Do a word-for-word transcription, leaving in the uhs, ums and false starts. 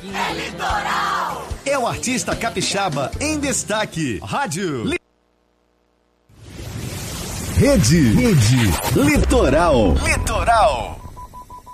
É Litoral! É o artista capixaba em destaque. Rádio Li... Rede, Rede Litoral. Litoral.